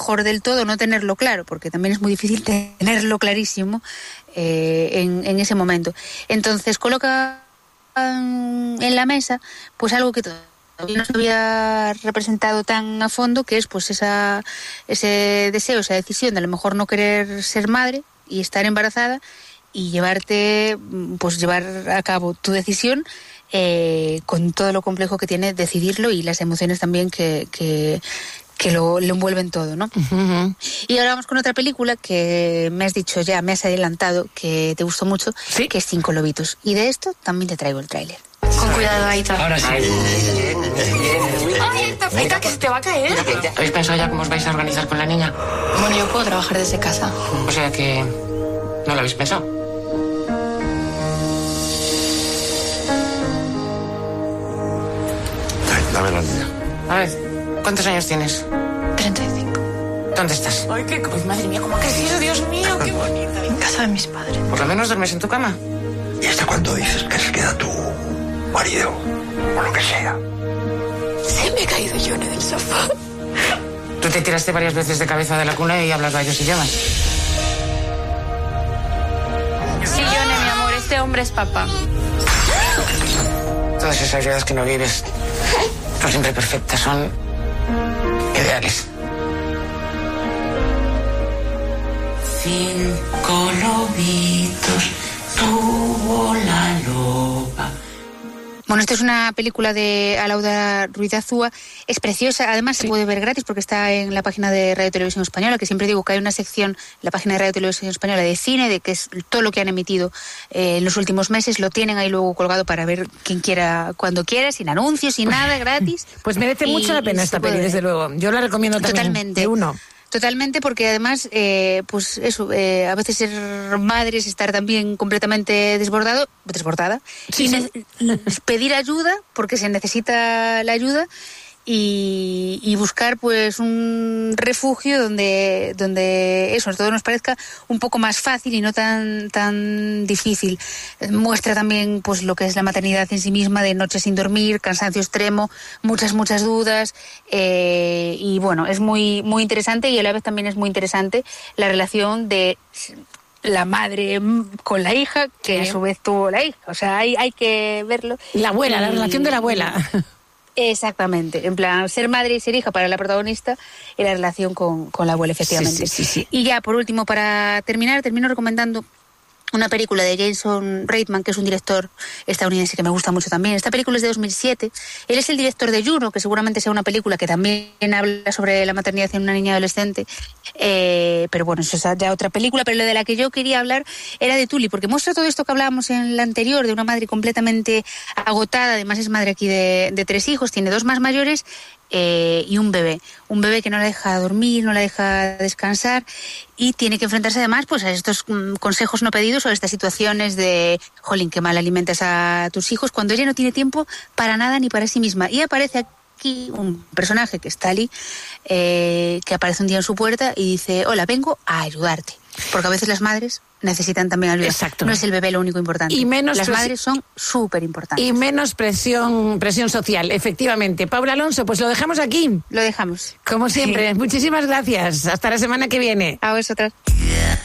mejor del todo no tenerlo claro, porque también es muy difícil tenerlo clarísimo en ese momento. Entonces coloca en la mesa pues algo que todavía no se había representado tan a fondo, que es pues ese deseo, esa decisión de a lo mejor no querer ser madre y estar embarazada y llevar a cabo tu decisión con todo lo complejo que tiene decidirlo y las emociones también que lo envuelven todo, ¿no? Uh-huh. Y ahora vamos con otra película que me has dicho ya, me has adelantado, que te gustó mucho, ¿sí? Que es 5 lobitos. Y de esto también te traigo el tráiler. Con cuidado, Aita. Ahora sí. ¡Ay, Aita, que se te va a caer! ¿Habéis pensado ya cómo os vais a organizar con la niña? Bueno, yo puedo trabajar desde casa. O sea que... ¿no lo habéis pensado? Dame la niña. A ver, ¿cuántos años tienes? 35. ¿Dónde estás? Ay, qué cruz, madre mía, ¿cómo ha crecido? Dios mío, qué bonita. En casa de mis padres. Por lo menos duermes en tu cama. ¿Y hasta cuándo dices que se queda tu marido? O lo que sea. Se me ha caído Yone del sofá. Tú te tiraste varias veces de cabeza de la cuna y hablas varios idiomas. Sí, Yone, mi amor, este hombre es papá. Todas esas vidas que no vives son siempre perfectas, son ideales. 5 lobitos tuvo la loba. Bueno, esta es una película de Alauda Ruiz de Azúa. Es preciosa, además se puede ver gratis porque está en la página de Radio Televisión Española, que siempre digo que hay una sección en la página de Radio Televisión Española de cine, de que es todo lo que han emitido en los últimos meses, lo tienen ahí luego colgado para ver quien quiera, cuando quiera, sin anuncios, sin nada, gratis. Pues merece mucho la pena esta peli, desde luego. Yo la recomiendo también. Totalmente. De uno. Totalmente, porque además, pues eso, a veces ser madre es estar también completamente desbordada, sí, y pedir ayuda, porque se necesita la ayuda, y buscar pues un refugio donde eso todo nos parezca un poco más fácil y no tan difícil. Muestra también pues lo que es la maternidad en sí misma, de noches sin dormir, cansancio extremo, muchas dudas, y bueno, es muy muy interesante, y a la vez también es muy interesante la relación de la madre con la hija, que a su vez tuvo la hija. O sea, hay que verlo. La abuela, la relación de la abuela. Exactamente, en plan, ser madre y ser hija para la protagonista y la relación con la abuela, efectivamente. Sí. Y ya, por último, para termino recomendando una película de Jason Reitman, que es un director estadounidense que me gusta mucho también. Esta película es de 2007. Él es el director de Juno, que seguramente sea una película que también habla sobre la maternidad en una niña adolescente. Pero bueno, eso es ya otra película. Pero la de la que yo quería hablar era de Tully, porque muestra todo esto que hablábamos en la anterior, de una madre completamente agotada. Además es madre aquí de 3 hijos, tiene 2 más mayores y un bebé que no la deja dormir, no la deja descansar, y tiene que enfrentarse además pues a estos consejos no pedidos o a estas situaciones de jolín, qué mal alimentas a tus hijos, cuando ella no tiene tiempo para nada ni para sí misma. Y aparece aquí un personaje que es Tali, que aparece un día en su puerta y dice: hola, vengo a ayudarte. Porque a veces las madres necesitan también ayuda. Exacto. No es el bebé lo único importante. Y menos las madres son súper importantes. Y menos presión social, efectivamente. Paula Alonso, pues lo dejamos aquí. Lo dejamos. Como siempre, muchísimas gracias. Hasta la semana que viene. A vosotras.